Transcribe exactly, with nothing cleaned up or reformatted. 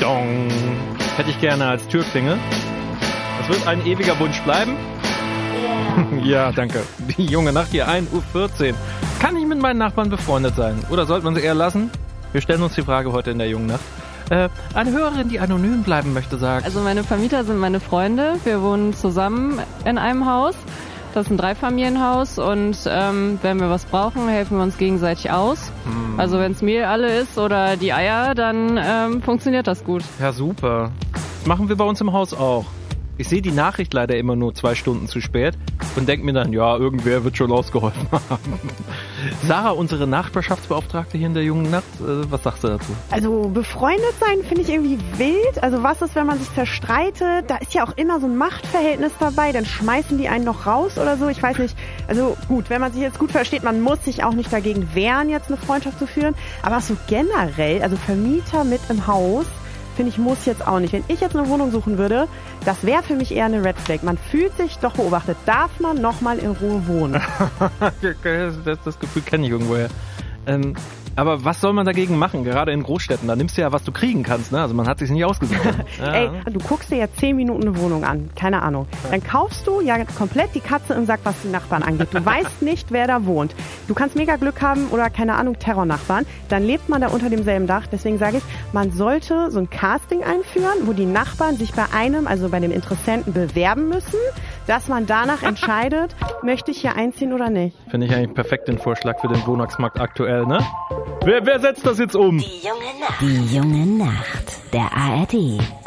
Dong. Hätte ich gerne als Türklingel. Das wird ein ewiger Wunsch bleiben. Ja, danke. Die junge Nacht hier, ein Uhr vierzehn. Kann ich mit meinen Nachbarn befreundet sein? Oder sollte man sie eher lassen? Wir stellen uns die Frage heute in der jungen Nacht. Äh, eine Hörerin, die anonym bleiben möchte, sagt... Also meine Vermieter sind meine Freunde. Wir wohnen zusammen in einem Haus. Das ist ein Dreifamilienhaus und ähm, wenn wir was brauchen, helfen wir uns gegenseitig aus. Hm. Also wenn es Mehl alle ist oder die Eier, dann ähm, funktioniert das gut. Ja, super. Das machen wir bei uns im Haus auch. Ich sehe die Nachricht leider immer nur zwei Stunden zu spät und denke mir dann, ja, irgendwer wird schon ausgeholfen haben. Sarah, unsere Nachbarschaftsbeauftragte hier in der jungen Nacht, äh, was sagst du dazu? Also befreundet sein finde ich irgendwie wild. Also was ist, wenn man sich zerstreitet? Da ist ja auch immer so ein Machtverhältnis dabei. Dann schmeißen die einen noch raus oder so. Ich weiß nicht. Also gut, wenn man sich jetzt gut versteht, man muss sich auch nicht dagegen wehren, jetzt eine Freundschaft zu führen. Aber so generell, also Vermieter mit im Haus, finde ich, muss jetzt auch nicht. Wenn ich jetzt eine Wohnung suchen würde, das wäre für mich eher eine Red Flag. Man fühlt sich doch beobachtet. Darf man noch mal in Ruhe wohnen? das, das Gefühl kenne ich irgendwoher. Ähm, aber was soll man dagegen machen? Gerade in Großstädten, da nimmst du ja, was du kriegen kannst. Ne? Also man hat sich nicht ausgesucht. Ja. Ey, du guckst dir ja zehn Minuten eine Wohnung an. Keine Ahnung. Dann kaufst du ja komplett die Katze im Sack, was die Nachbarn angeht. Du weißt nicht, wer da wohnt. Du kannst mega Glück haben oder, keine Ahnung, Terrornachbarn. Dann lebt man da unter demselben Dach. Deswegen sage ich, man sollte so ein Casting einführen, wo die Nachbarn sich bei einem, also bei dem Interessenten, bewerben müssen, dass man danach entscheidet, möchte ich hier einziehen oder nicht. Finde ich eigentlich perfekt den Vorschlag für den Wohnungsmarkt aktuell, ne? Wer, wer setzt das jetzt um? Die junge Nacht. Die junge Nacht. Der A R D